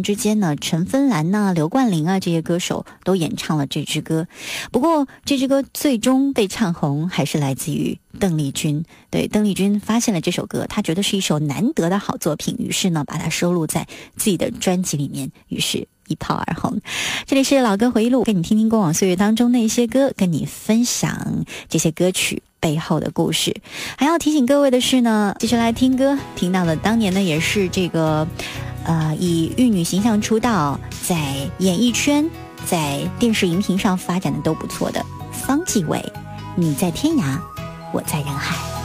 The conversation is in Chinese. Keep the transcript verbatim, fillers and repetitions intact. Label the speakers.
Speaker 1: 之间呢，陈芬兰呐、刘冠霖啊这些歌手都演唱了这支歌。不过这支歌最终被唱红，还是来自于邓丽君。对，邓丽君发现了这首歌，她觉得是一首难得的好作品，于是呢把它收录在自己的专辑里面，于是一炮而红。这里是老歌回忆录，跟你听听过往岁月当中那些歌，跟你分享这些歌曲背后的故事。还要提醒各位的是呢，继续来听歌，听到的当年呢也是这个呃以玉女形象出道，在演艺圈在电视荧屏上发展的都不错的方季韦，你在天涯我在人海。